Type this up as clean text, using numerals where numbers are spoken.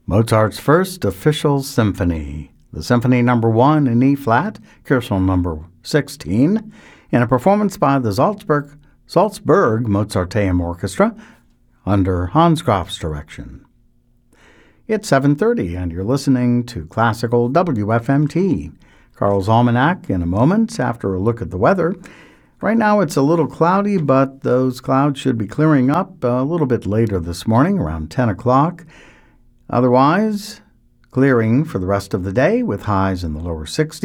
Mozart's first official symphony, the Symphony No. 1 in E-flat, Kürzel No. 16, in a performance by the Salzburg Mozarteum Orchestra under Hans Graf's direction. It's 7:30, and you're listening to Classical WFMT. Carl's Almanac in a moment after a look at the weather. Right now it's a little cloudy, but those clouds should be clearing up a little bit later this morning, around 10 o'clock. Otherwise, clearing for the rest of the day with highs in the lower 60s.